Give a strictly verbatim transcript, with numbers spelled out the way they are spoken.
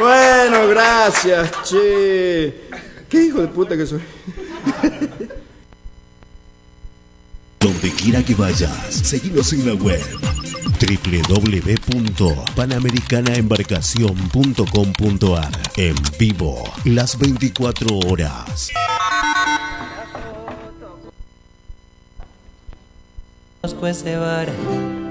bueno, gracias, che. ¿Qué hijo de puta que soy? Donde quiera que vayas, seguinos en la web doble u doble u doble u punto panamericana embarcación punto com punto ar. En vivo, las veinticuatro horas. Nos cueste vara.